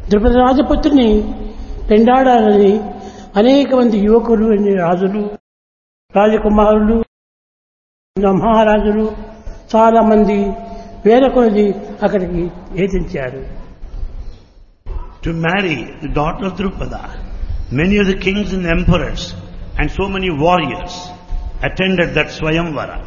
ద్రుపద రాజపుత్రిని పెండాడాలని అనేక మంది యువకులు, రాజులు, రాజకుమారులు, మహారాజులు చాలా మంది వేల కొలది అక్కడికి ఏతించారు. To marry the daughter of Drupada, many of the kings and emperors and so many warriors attended that Swayamvara.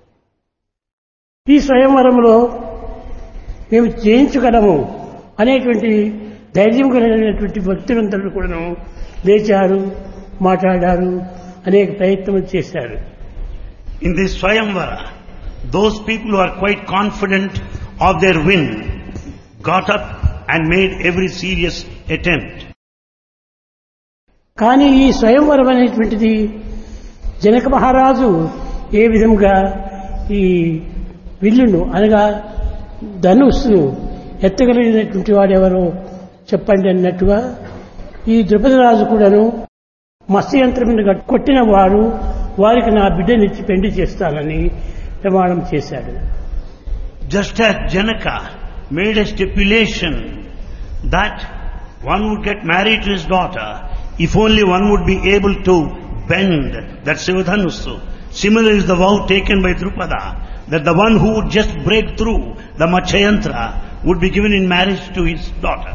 ఈ స్వయంవరంలో మేము జయించగలము అనేటువంటి ధైర్యం కలిగినటువంటి భక్తులందరూ కూడా లేచారు, మాట్లాడారు, అనేక ప్రయత్నం చేశారు. In this Swayamvara, those people who are quite confident of their win got up and made every serious attempt. కానీ ఈ స్వయంవరం అనేటువంటిది జనక మహారాజు ఏ విధంగా ఈ విల్లును అనగా ధనుస్సును ఎత్తగలిగినటువంటి వాడెవరో చెప్పండి అన్నట్టుగా ఈ ద్రుపదరాజు కూడాను మత్స్యయంత్రం మీద కొట్టిన వారు వారికి నా బిడ్డనిచ్చి పెండి చేస్తానని ప్రమాణం చేశాడు. Just as Janaka made a stipulation that one would get married to his daughter if only one would be able to bend that Sivadhanusu. Similar is the vow taken by Drupada that the one who would just break through the Matsyayantra would be given in marriage to his daughter.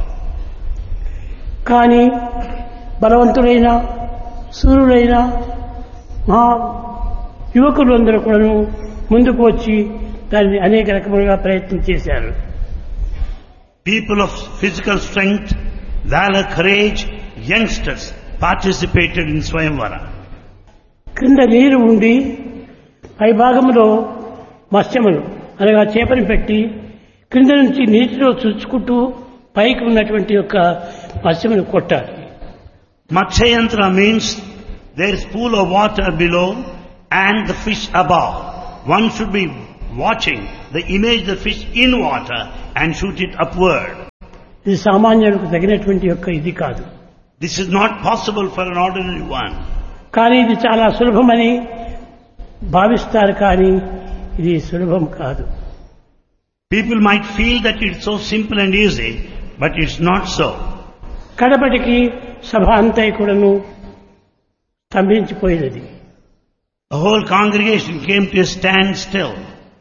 కానీ బలవంతులైన సూర్యులైన మహా యువకులు అందరూ కూడా ముందుకు వచ్చి దాన్ని అనేక రకములుగా ప్రయత్నం చేశారు. People of physical strength, valor, courage, youngsters participated in Swayamvara. క్రింద నీరు ఉండి పై భాగంలో మత్స్యములు అనగా చేపని పెట్టి క్రింద నుంచి నీటిలో చుచ్చుకుంటూ పైకి ఉన్నటువంటి యొక్క మత్స్యమును కొట్టాలి. Matsyayantra means there is pool of water below and the fish above. One should be watching the image of the fish in water and shoot it upward. ఇది సామాన్యులకు తగినటువంటి యొక్క ఇది కాదు. This is not possible for an ordinary one. కానీ ఇది చాలా సులభమని భావిస్తారు, కానీ ఇది సులభం కాదు. People might feel that it's so simple and easy, but it's not so. కడపటికి సభ అంతా కూడాను స్తంభించిపోయినది. The whole congregation came to a standstill.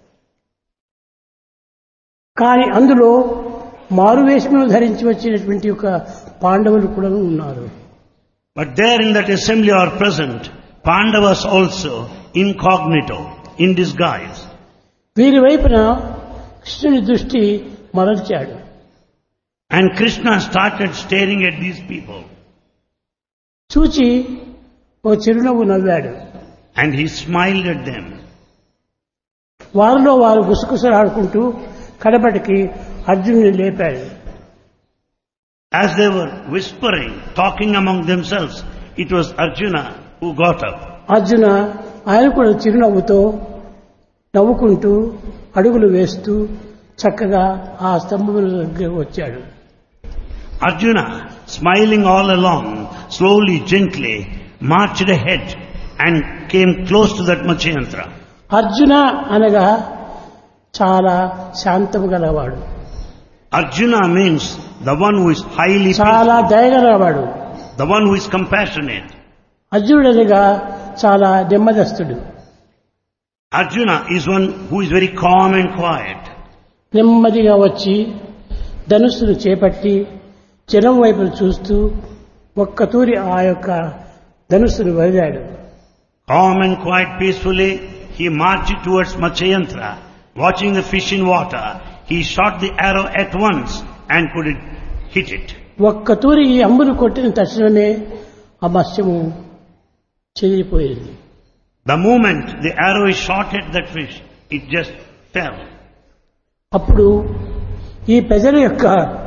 కానీ అందులో మారువేషమును ధరించి వచ్చినటువంటి ఒక పాండవులు కూడా ఉన్నారు. But there in that assembly are present Pandavas also, incognito, in disguise. వీరి వైపున కృష్ణుని దృష్టి మరల్చాడు. And Krishna started staring at these people. చూచి ఓ చిరునవ్వు నవ్వాడు. And he smiled at them. వారిలో వారు గుసగుసలాడుకుంటూ కడపటికి అర్జునుని లేపాడు. As they were whispering, talking among themselves, it was Arjuna who got up. Arjuna ఆయన కూడా చిరునవ్వుతో నవ్వుకుంటూ అడుగులు వేస్తూ చక్కగా ఆ స్తంభముల దగ్గరకు వచ్చాడు. Arjuna, smiling all along, slowly, gently, marched ahead and came close to that Matsyayantra. Arjuna అనగా చాలా శాంతము గలవాడు. Arjuna means the one who is highly చాలా peaceful, దయగలవాడు. the one who is compassionate. అర్జునుడనగా చాలా నెమ్మదస్తుడు. Arjuna is one who is very calm and quiet. నెమ్మదిగా వచ్చి ధనుస్సును చేపట్టి జనం వైపు చూస్తూ ఒక్కతూరి ఆ యొక్క ధనుస్సును వదిలాడు. Calm and quiet peacefully, he marched towards Matsyayantra. Watching the fish in water, he shot the arrow at once and could hit it. ఒక్కతూరి ఈ అంబును కొట్టిన తక్షణమే ఆ మత్స్యము చెదిరిపోయింది. The moment the arrow is shot at that fish, it just fell. అప్పుడు ఈ ప్రజల యొక్క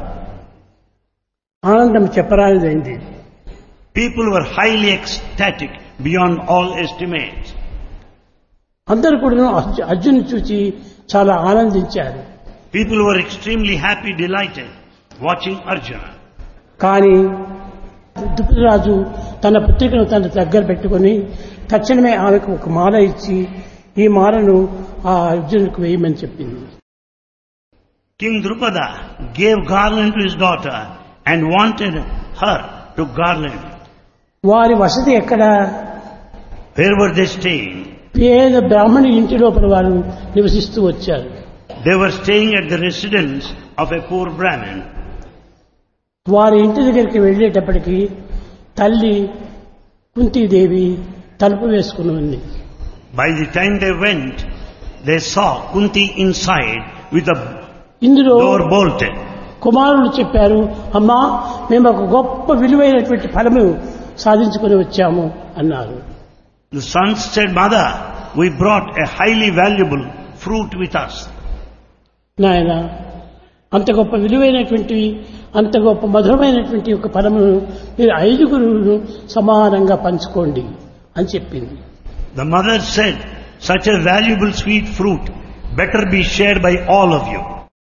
ఆనందం చెప్పరానిదైంది. People were highly ecstatic beyond all estimates. అందరూ కూడా అర్జును చూచి చాలా ఆనందించారు. People were extremely happy, delighted, watching Arjuna. కానీ ద్రుపదరాజు తన పుత్రికను తన దగ్గర పెట్టుకొని తక్షణమే ఆమెకు ఒక మాల ఇచ్చి ఈ మాలను ఆ అర్జునుడికి వేయమని చెప్పింది. King Drupada gave garland to his daughter and wanted her to garland. వారి వసతి ఎక్కడ? Where were they staying? పేద బ్రాహ్మణి ఇంటి లోపల వారు నివసిస్తూ వచ్చారు. They were staying at the residence of a poor Brahmin. వారి ఇంటి దగ్గరికి వెళ్ళేటప్పటికి తల్లి కుంతీదేవి తలుపు వేసుకుని ఉంది. By the time they went, they saw Kunti inside with the ఇందులో door bolted. కుమారుడు చెప్పారు, అమ్మా మేము ఒక గొప్ప విలువైనటువంటి ఫలము సాధించుకుని వచ్చాము అన్నారు. The sons said, Mother, we brought a highly valuable fruit with us. నాయన, అంత గొప్ప విలువైనటువంటి అంత గొప్ప మధురమైనటువంటి ఒక ఫలమును మీరు 5 సమానంగా పంచుకోండి అని చెప్పింది. The mother said, such a valuable sweet fruit better be shared by all of you.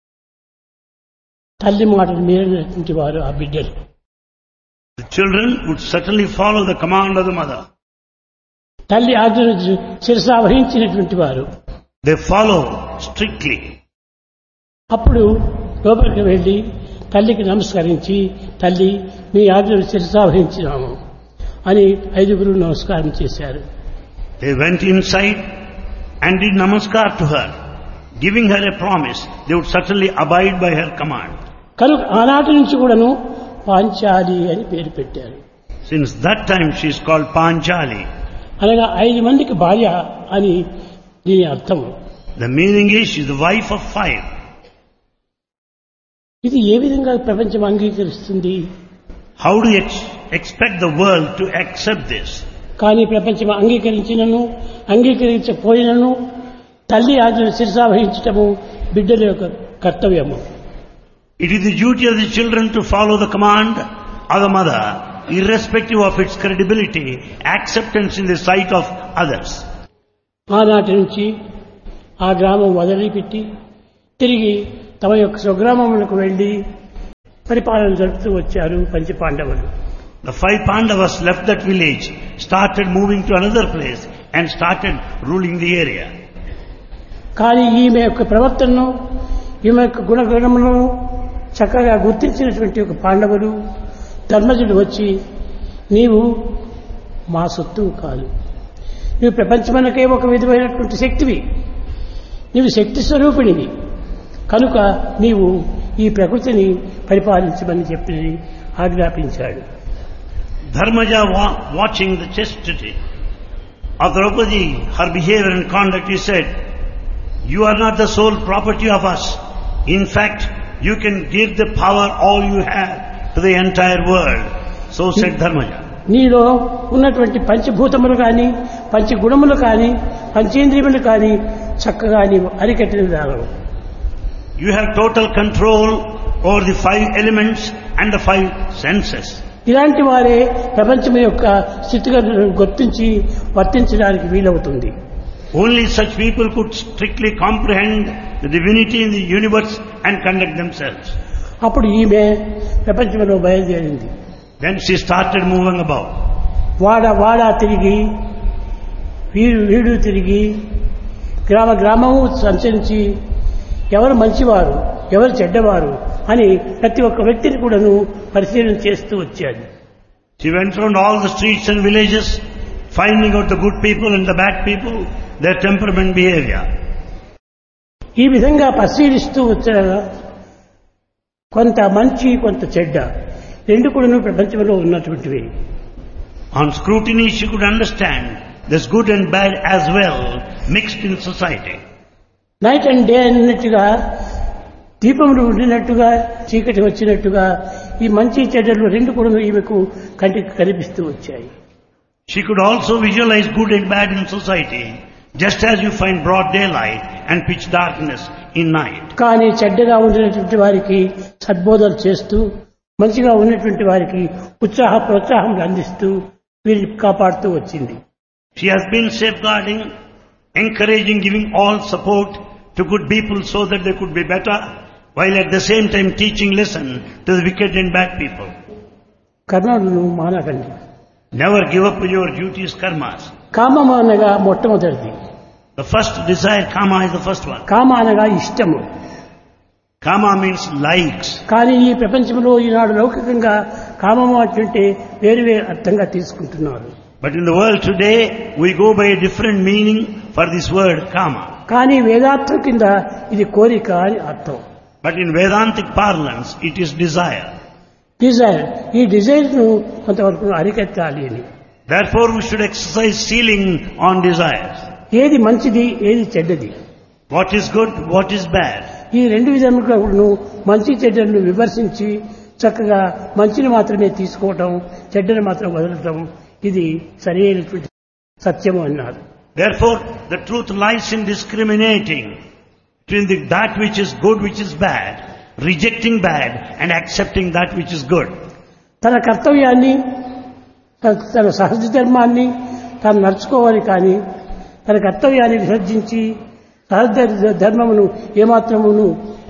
తల్లి మాటలు మీరినటువంటి వారు ఆ బిడ్డలు. The children would certainly follow the command of the mother. తల్లి ఆజ్ఞను శిరసా వహించినటువంటి వారు. They follow strictly. అప్పుడు లోపలికి వెళ్ళి తల్లికి నమస్కరించి, తల్లి మీ ఆజ్ఞను శిరసా వహించినాము అని 5 నమస్కారం చేశారు. They went inside and did namaskar to her, giving her a promise they would certainly abide by her command. కనుక ఆనాటి నుంచి కూడాను పాంచాలి అని పేరు పెట్టారు. Since that time she is called Panchali. అనగా 5 మందికి భార్య అని దీని అర్థం. The meaning is she is the wife of 5. ఇది ఏ విధంగా ప్రపంచం అంగీకరిస్తుంది? How do you expect the world to accept this? కానీ ప్రపంచం అంగీకరించినను అంగీకరించకపోయినను తల్లి ఆజ్ఞను శిరసా వహించటము బిడ్డల యొక్క కర్తవ్యము. It is the duty of the children to follow the command of the mother, irrespective of its credibility, acceptance in the sight of others. ఆనాటి నుంచి ఆ గ్రామం వదిలిపెట్టి తిరిగి తమ యొక్క స్వగ్రామములకు వెళ్లి పరిపాలన జరుపుతూ వచ్చారు పంచపాండవులు. The 5 Pandavas left that village, started moving to another place and started ruling the area. కానీ ఈమె యొక్క ప్రవర్తనను, ఈమె యొక్క గుణగణములను చక్కగా గుర్తించినటువంటి ఒక పాండవులు ధర్మజుడు వచ్చి, నీవు మా సొత్తు కాదు, నీవు ప్రపంచమనకే ఒక విధమైనటువంటి శక్తివి, నీవు శక్తి స్వరూపిణివి, కనుక నీవు ఈ ప్రకృతిని పరిపాలించమని చెప్పి ఆజ్ఞాపించాడు. Dharmaja watching the chastity of Draupadi, her behavior and conduct, he said, you are not the sole property of us. In fact, you can give the power all you have to the entire world. So said Dharmaja. నీలో ఉన్నటువంటి పంచభూతములు కానీ, పంచగుణములు కానీ, పంచేంద్రియములు కానీ చక్కగా నీవు అరికట్టగలవు. You have total control over the 5 elements and the 5 senses. ఇలాంటి వారే ప్రపంచం యొక్క స్థితిగతులను గుర్తించి వర్తించడానికి వీలవుతుంది. Only such people could strictly comprehend the divinity in the universe and conduct themselves. అప్పుడు ఈమె ప్రపంచంలో బయలుదేరింది. Then she started moving about. వాడా తిరిగి, వీడు తిరిగి, గ్రామము సంచరించి ఎవరు మంచివారు, ఎవరు చెడ్డవారు అని ప్రతి ఒక్క వ్యక్తిని కూడాను పరిశీలన చేస్తూ వచ్చాడు. She went around all the streets and villages, finding out the good people and the bad people, their temperament, behavior. ఈ విధంగా పరిశీలిస్తూ వచ్చారా కొంత మంచి కొంత చెడ్డ రెండు కూడాను ప్రపంచంలో ఉన్నటువంటివి. On scrutiny she could understand there's good and bad as well mixed in society. Night and day అన్నట్టుగా, దీపములు ఉండినట్టుగా, చీకటి వచ్చినట్టుగా ఈ మంచి చెడ్డలు రెండు కూడా ఈమెకు కంటికి కనిపిస్తూ వచ్చాయి. She could also visualize good and bad in society, just as you find broad daylight and pitch darkness in night. కానీ చెడ్డగా ఉండినటువంటి వారికి సద్బోధలు చేస్తూ, మంచిగా ఉన్నటువంటి వారికి ప్రోత్సాహం అందిస్తూ వీరిని కాపాడుతూ వచ్చింది. She has been safeguarding, encouraging, giving all support to good people so that they could be better, while at the same time teaching lesson to the wicked and bad people. కర్మను మానకండి. Never give up your duties, karmas. కామం అనగా మొట్టమొదటిది. The first desire, kama, is the first one. కామ అనగా ఇష్టము. Kama means likes. కానీ ఈ ప్రపంచంలో ఈనాడు లౌకికంగా కామము అంటే వేరు వేరు అర్థంగా తీసుకుంటున్నారు. But in the world today, we go by a different meaning for this word kama. కానీ వేదార్థం కింద ఇది కోరిక అని అర్థం. But in Vedantic parlance, it is desire. Dzire, ఈ డిజైర్ ను కొంతవరకు అరికట్టాలి అని. Therefore, we should exercise ceiling on desires. ఏది మంచిది, ఏది చెడ్డది, What is good, what is bad. ఈ రెండు విధములుగా మంచి చెడ్డలను విమర్శించి చక్కగా మంచిని మాత్రమే తీసుకోవటం, చెడ్డను మాత్రం వదలటం, ఇది సరైనటువంటి సత్యము అన్నారు. Therefore, the truth lies in discriminating between that which is good, which is bad, rejecting bad and accepting that which is good. తన కర్తవ్యాన్ని, తన సహజ ధర్మాన్ని తాను నడుచుకోవాలి. కానీ తన కర్తవ్యాన్ని విసర్జించి సహజ ధర్మమును ఏమాత్రమును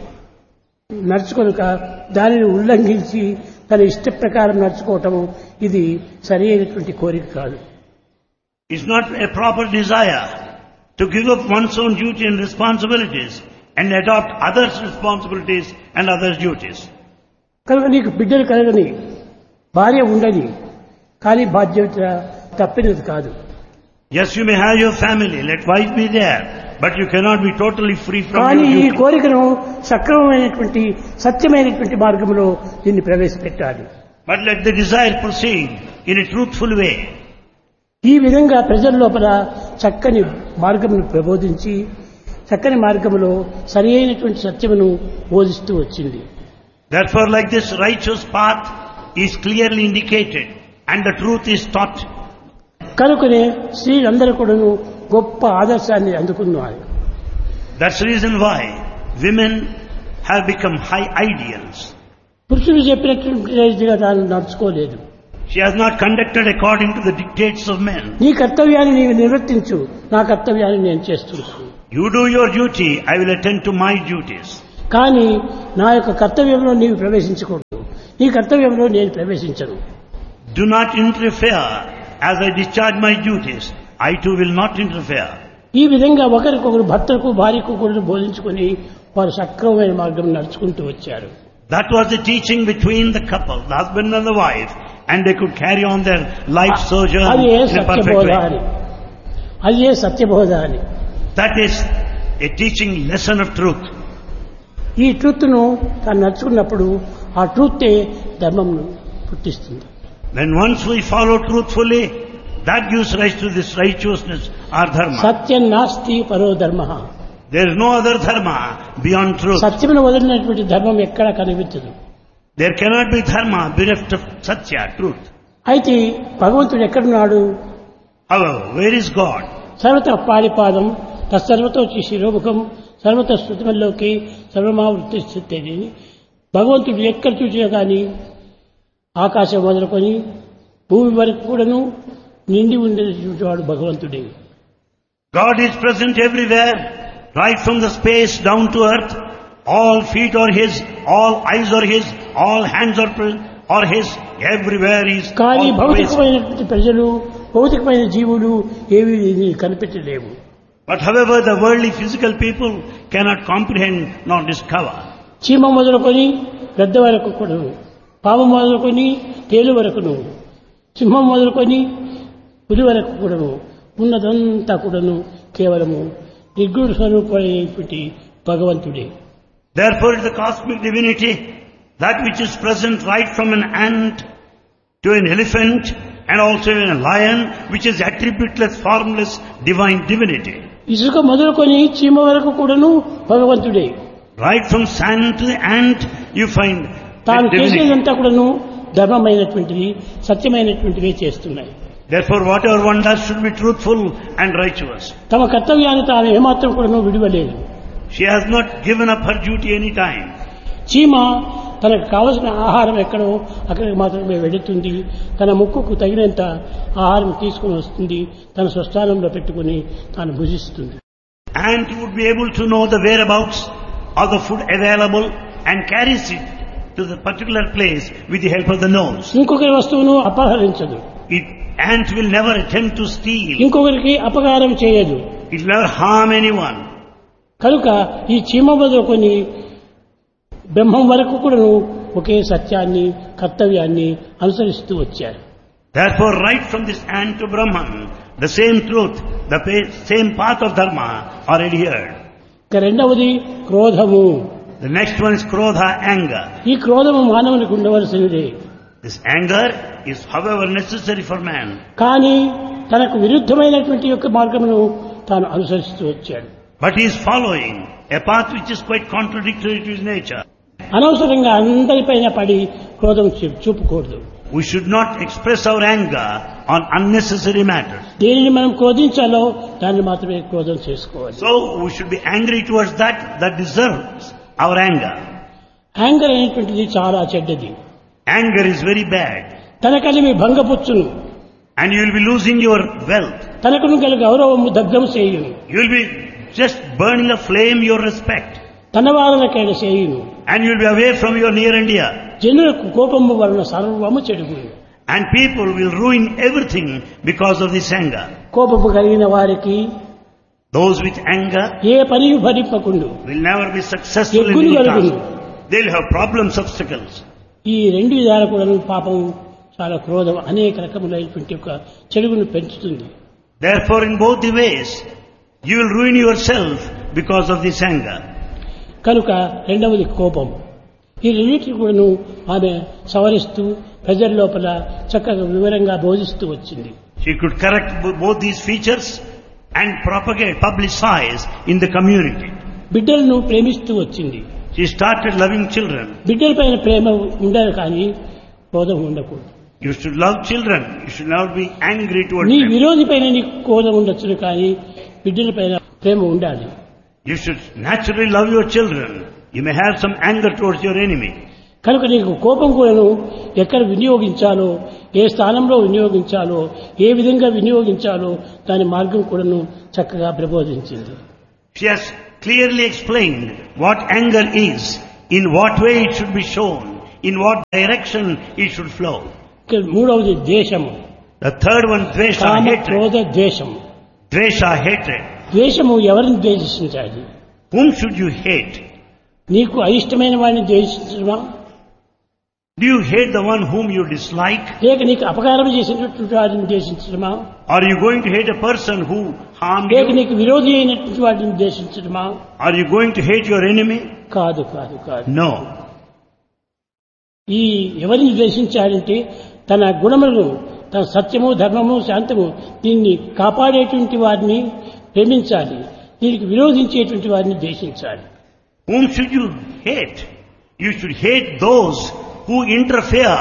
నడుచుకొనక దానిని ఉల్లంఘించి తన ఇష్ట ప్రకారం నడుచుకోవటము ఇది సరి అయినటువంటి కోరిక కాదు. It's not a proper desire to give up one's own duty and responsibilities and adopt others' responsibilities and others' duties. కనుక నీకు బిడ్డలు కలగని, భార్య ఉండని, కానీ బాధ్యత తప్పినది కాదు. Yes, you may have your family, let wife be there, but you cannot be totally free from కానీ your ఈ duty. కోరికను సక్రమమైనటువంటి సత్యమైనటువంటి మార్గంలో దీన్ని ప్రవేశపెట్టాలి. But let the desire proceed in a truthful way. ఈ విధంగా ప్రజల లోపల చక్కని మార్గమును ప్రబోధించి చక్కని మార్గములో సరి అయినటువంటి సత్యమును బోధిస్తూ వచ్చింది. Therefore, like this righteous path is clearly indicated and the truth is taught. కనుకనే స్త్రీలందరూ కూడాను గొప్ప ఆదర్శాన్ని అందుకున్నారు. That's the reason why women have become high ideals. పురుషులు చెప్పినటువంటి రీతిగా తాను నడుచుకోలేదు. She has not conducted according to the dictates of men. నీ కర్తవ్యాన్ని నీవు నిర్వర్తించు, నా కర్తవ్యాన్ని నేను చేస్తున్నాను. You do your duty, I will attend to my duties. కానీ నా యొక్క కర్తవ్యంలో నీవు ప్రవేశించకూడదు, నీ కర్తవ్యంలో నేను ప్రవేశించను. Do not interfere as I discharge my duties. I too will not interfere. ఈ విధంగా ఒకరికొకరు భర్తకు భార్యకు కూడా బోధించుకొని వారు సక్రమమైన మార్గం నడుచుకుంటూ వచ్చారు. That was the teaching between the couple, the husband and the wife, and they could carry on their life sojourn అది ఏ in a perfect సత్యబోధ way. అని, అది ఏ సత్యబోధ అని. That is a teaching lesson of truth. ఈ ట్రూత్ను తాను నడుచుకున్నప్పుడు ఆ ట్రూతే ధర్మంను పుట్టిస్తుంది. When once we follow truthfully, that gives rise to this righteousness or dharma. సత్యం నాస్తి పరో ధర్మ. There is no other dharma beyond truth. సత్యమును వదిలినటువంటి ధర్మం ఎక్కడా కనిపించదు. There cannot be dharma bereft of satya, truth. అయితే భగవంతుడు ఎక్కడున్నాడు? However, where is God? సర్వత పాడిపాదం తత్సర్వతో శిరోముఖం సర్వత శృతిమల్లోకి సర్వమావృత్తి స్థితి. భగవంతుడు ఎక్కడ చూసినా కానీ ఆకాశం మొదలుకొని భూమి వరకు కూడాను నిండి ఉండేవాడు భగవంతుడే. God is present everywhere, right from the space down to earth. All feet are His, all eyes are His, all hands are His, everywhere He is. కానీ always. భౌతికమైనటువంటి ప్రజలు, భౌతికమైన జీవులు ఏవి కనిపెట్టలేవు. But however, the worldly physical people cannot comprehend nor discover. చీమ మొదలుకొని గద్ద వరకు కూడాను, పాము మొదలుకొని తేలు వరకును, సింహం మొదలుకొని పులి వరకు కూడాను ఉన్నదంతా కూడాను కేవలము నిర్గుణ స్వరూపమైనటువంటి భగవంతుడే. Therefore, the cosmic divinity, that which is present right from an ant to an elephant and also in a lion, which is attributeless, formless, divine divinity. ఇసుక మొదలుకొని చీమ వరకు కూడాను భగవంతుడే. Right from sand to the ant, you find తాను that divinity. చేసేదంతా కూడాను ధర్మమైనటువంటివి, సత్యమైనటువంటివే చేస్తున్నాయి. Therefore, whatever one does should be truthful and righteous. తమ కర్తవ్యాన్ని తాను ఏమాత్రం కూడాను విడువలేదు. She has not given up her duty any time. చీమ తనకు కావలసిన ఆహారం ఎక్కడో అక్కడికి మాత్రమే వెళుతుంది. తన ముక్కుకు తగినంత ఆహారం తీసుకుని వస్తుంది, తన స్వస్థానంలో పెట్టుకుని తాను భుజిస్తుంది. Ant would be able to know the whereabouts of the food available and carries it to the particular place with the help of the nose. ఇంకొకరి వస్తువును అపహరించదు, Ant will never attempt to steal. ఇంకొకరికి అపకారం చేయదు. It will never harm anyone. కనుక ఈ చీమ మొదలుకొని బ్రహ్మం వరకు కూడాను ఒకే సత్యాన్ని కర్తవ్యాన్ని అనుసరిస్తూ వచ్చారు. Therefore, right from this ant to Brahman, the same truth, the same path of dharma are adhered. ఇక రెండవది క్రోధము. The next one is krodha, anger. ఈ క్రోధము మానవునికి ఉండవలసినదే. This anger is, however, necessary for man. కానీ తనకు విరుద్ధమైనటువంటి యొక్క మార్గమును తాను అనుసరిస్తూ వచ్చాడు. But he is following a path which is quite contradictory to his nature. అనవసరంగా అందరిపైన పడి క్రోధం చూపకూడదు. We should not express our anger on unnecessary matters. దేనిని మనం క్రోధించాలో దాన్ని మాత్రమే క్రోధం చేసుకోవాలి. So we should be angry towards that deserves our anger. Anger అనేటువంటిది చాలా చెడ్డది. Anger is very bad. తనకలిమి భంగపుచ్చును, And you will be losing your wealth. తనకును గల గౌరవము దగ్ధం చేయును, You will be just burning aflame your respect. తన వారలకైన చేయును. And you will be away from your near and dear. జనులకు కోపము వలన సర్వము చెడుగును. And people will ruin everything because of this anger. కోపము కలిగిన వారికి Those with anger A పనియు భరింపకుండు, will never be successful in ఎగ్గులు any కలుగును. task. They will have problems, obstacles. ఈ రెండు విధాలు కూడా పాపం చాలా క్రోధం అనేక రకములైనటువంటి ఒక చెడుగును పెంచుతుంది. Therefore, in both the ways, you will ruin yourself because of this anger. కనుక రెండవది కోపం. ఈ రెండింటిని కూడాను ఆమె సవరిస్తూ ప్రజల లోపల చక్కగా వివరంగా బోధిస్తూ వచ్చింది. She could correct both these features and propagate, publicize in the community. బిడ్డలను ప్రేమిస్తూ వచ్చింది. She started loving children. బిడ్డల పైన ప్రేమ ఉండాలి కానీ క్రోధం ఉండకూడదు. You should love children. You should not be angry towards నీ them. విరోధి పైన నీకు క్రోధం ఉండొచ్చును కానీ బిడ్డల పైన ప్రేమ ఉండాలి. You should naturally love your children. You may have some anger towards your enemy. కనుక నీకు కోపం కూడాను ఎక్కడ వినియోగించాలో, ఏ స్థానంలో వినియోగించాలో, ఏ విధంగా వినియోగించాలో దాని మార్గం కూడాను చక్కగా ప్రబోధించింది. She has clearly explained what anger is, in what way it should be shown, in what direction it should flow. ఇక మూడవది ద్వేషము. The third one, dvesha, comma hatred. క్రోధ ద్వేషము. Dvesha, hatred. ద్వేషము ఎవరిని ద్వేషించాలి? Whom should you hate? నీకు అయిష్టమైన వాడిని ద్వేషించడమా, Do you hate the one whom you dislike? లేక నీకు అపకారం చేసినటువంటి వాడిని ద్వేషించడమా, Are you going to hate a person who harmed లేక you? నీకు విరోధి అయినటువంటి వాడిని ద్వేషించడమా? Are you going to hate your enemy? కాదు కాదు కాదు. No. ఈ ఎవరిని ద్వేషించాలంటే తన గుణములను, తన సత్యము, ధర్మము, శాంతము దీన్ని కాపాడేటువంటి వారిని ప్రేమించాలి. దీనికి విరోధించేటువంటి వారిని ద్వేషించాలి. Whom should you hate? You should hate those who interfere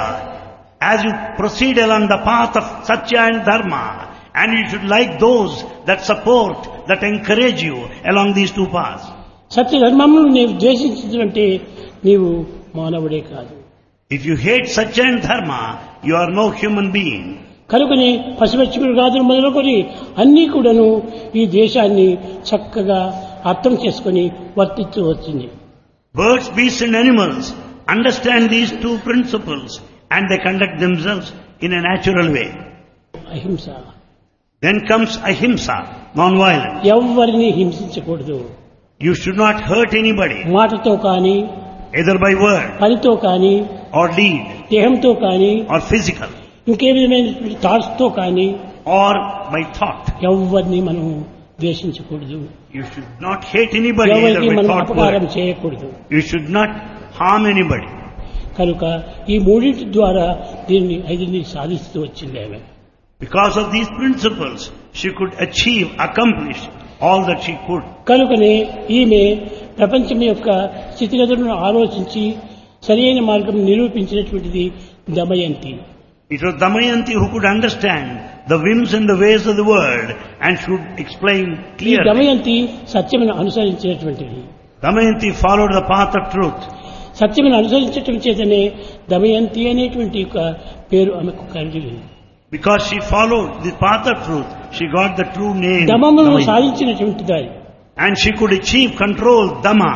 as you proceed along the path of Satya and Dharma. And you should like those that support, that encourage you along these two paths. సత్య ధర్మమును నీవు ద్వేషించినట్టే నీవు మానవుడే కాదు. If you hate Satya and Dharma, you are no human being. కనుకని పశుపక్షులు గాదులు మొదలుకొని అన్నీ కూడాను ఈ దేశాన్ని చక్కగా అర్థం చేసుకొని వర్తిస్తూ వచ్చింది. Birds, beasts and animals understand these two principles and they conduct themselves in a natural way. అహింస. Then comes ahimsa, non-violence. ఎవరిని హింసించకూడదు. You should not hurt anybody, మాటతో కానీ, either by word పనితో కానీ, or deed దేహంతో కానీ, or physical ఇంకే విధమైనటువంటి థాట్స్తో కానీ or by thought. ఎవరిని మనం ద్వేషించకూడదు. You should not hate anybody either ఎవరికి by మనం thought or అపకారం word. చేయకూడదు. You should not harm anybody. కనుక ఈ మూడింటి ద్వారా దీన్ని సాధిస్తూ వచ్చింది ఆమె. Because of these principles, she could achieve, accomplish all that she could. కనుకనే ఈమె ప్రపంచం యొక్క స్థితిగతులను ఆలోచించి సరైన మార్గం నిరూపించినటువంటిది Damayanti. It was Damayanti who could understand the whims and the ways of the world and should explain ఈ clearly. దమయంతి సత్యమును అనుసరించినటువంటిది. Damayanti followed the path of truth. సత్యమును అనుసరించటం చేతనే దమయంతి అనేటువంటి ఒక పేరు ఆమెకు కలిగింది. Because she followed the path of truth, she got the true name. దమమును Damayanti. సాధించినటువంటి దాని. And she could achieve control, Dhamma.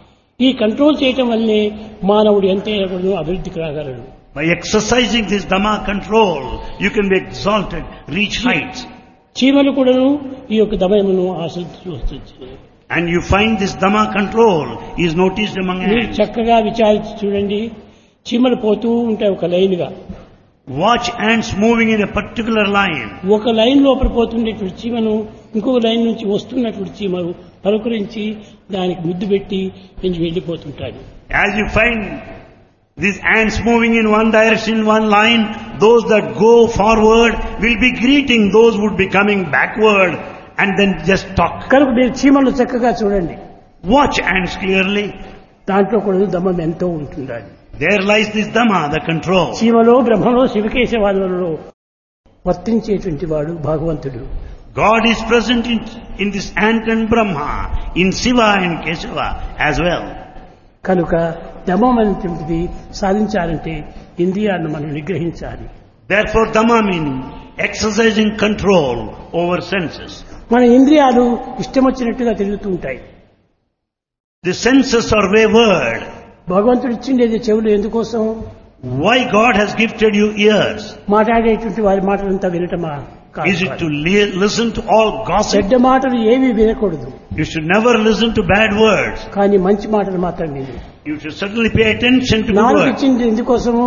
ఈ కంట్రోల్ చేయటం వల్లే మానవుడు ఎంతైనా కూడా అభివృద్ధికి రాగలడు. By exercising this Dhamma control, you can be exalted, reach heights. చీమలు కూడాను ఈ యొక్క దమయమును ఆశ్రయించి వస్తుంది. And you find this Dhamma control is noticed among మీరు ants. చక్కగా విచారించి చూడండి, చీమలు పోతూ ఉంటాయి ఒక లైన్గా. Watch ants moving in a particular line. ఒక లైన్ లోపల పోతుండేటువంటి చీమను ఇంకొక లైన్ నుంచి వస్తున్నటువంటి చీమలు పలుకరించి దానికి ముద్దు పెట్టి పెంచి వెళ్ళిపోతుంటాడు. As you find these ants moving in one direction, one line, those that go forward will be greeting those who would be coming backward and then just talk. కనుక మీరు చీమలు చక్కగా చూడండి, Watch ants clearly. దాంట్లో కూడా దమ్మం ఎంతో ఉంటుండాలి. There lies this Dhamma, the control. చీమలో బ్రహ్మలో శివకేశవాదులలో వర్తించేటువంటి వాడు భగవంతుడు. God is present in this ant and Brahma, in Shiva and Kesava as well. కనుక దమం అనేటువంటిది సాధించాలంటే ఇంద్రియాలను మనం నిగ్రహించాలి. Therefore Dhamma meaning exercising control over senses. మన ఇంద్రియాలు ఇష్టం వచ్చినట్టుగా తిరుగుతూ ఉంటాయి. The senses are wayward. భగవంతుడు ఇచ్చిండేది చెవులు ఎందుకోసం? Why God has gifted you ears? మాట్లాడేటువంటి వారి మాటలంతా వినటమా? Is it to listen to all gossip? చెడ్డ మాటలు ఏమీ వినకూడదు, You should never listen to bad words. కానీ మంచి మాటలు మాత్రం విను. You should certainly pay attention to good నాలుక words. ఇచ్చింది ఎందుకోసము?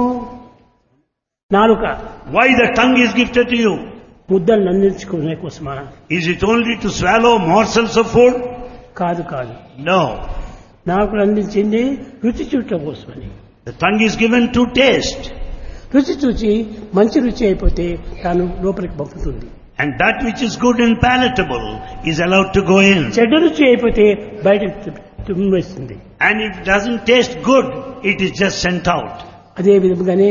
నాలుక Why the tongue is gifted to you? ముద్దలు నందించుకునే కోసమా? Is it only to swallow morsels of food? కాదు కాదు. No. నాకు అందించింది రుచి చూడటం కోసమని. The tongue is given to taste. రుచి చూచి మంచి రుచి అయిపోతే తాను లోపలికి పంపుతుంది. And that which is good and palatable is allowed to go in. చెడ్డ రుచి అయిపోతే బయటకు తుమ్మేస్తుంది. And if it doesn't taste good, it is just sent out. అదే విధంగానే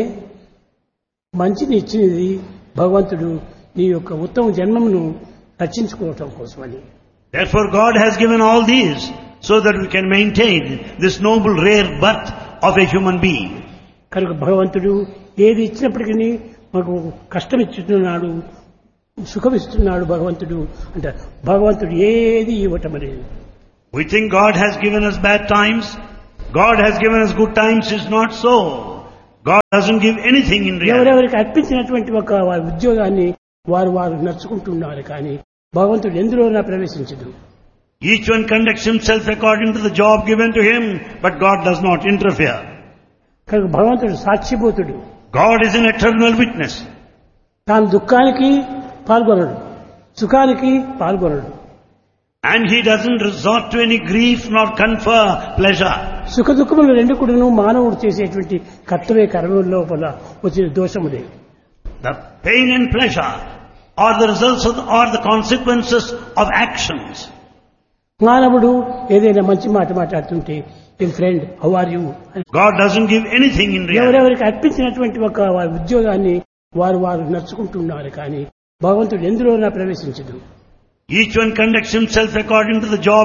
మంచిని ఇచ్చినది భగవంతుడు నీ యొక్క ఉత్తమ జన్మమును రక్షించుకోవటం కోసమని. Therefore God has given all these so that we can maintain this noble rare birth of a human being. కనుక భగవంతుడు ఏది ఇచ్చినప్పటికీ మాకు కష్టం ఇస్తున్నాడు, సుఖం ఇస్తున్నాడు భగవంతుడు అంటే భగవంతుడు ఏది ఇవ్వటం అనేది. We think God has given us bad times. God has given us good times. It's not so. God doesn't give anything in reality. ఎవరెవరికి అర్పించినటువంటి ఒక వారి ఉద్యోగాన్ని వారు నడుచుకుంటున్నారు, కానీ భగవంతుడు ఎందులోనా ప్రవేశించదు. Each one conducts himself according to the job given to him, but God does not interfere. కనుక భగవంతుడు సాక్షిభూతుడు. God is an eternal witness. తాను దుఃఖానికి పాల్గొనడు, సుఖానికి పాల్గొనడు. And he doesn't resort to any grief nor confer pleasure. సుఖ దుఃఖములు రెండు కూడాను మానవుడు చేసేటువంటి కర్తవ్య కర్మల లోపల వచ్చిన దోషములే. The pain and pleasure are the results of are the consequences of actions. మానవుడు ఏదైనా మంచి మాట మాట్లాడుతుంటే ఏ friend how are you, God doesn't give anything in reality. ఎవరెవరికి అర్పించినటువంటి ఒక వారి ఉద్యోగాన్ని వారు నడుచుకుంటున్నారు, కానీ భగవంతుడు ఎందులోనా ప్రవేశించదు. Each one conducts himself according to the job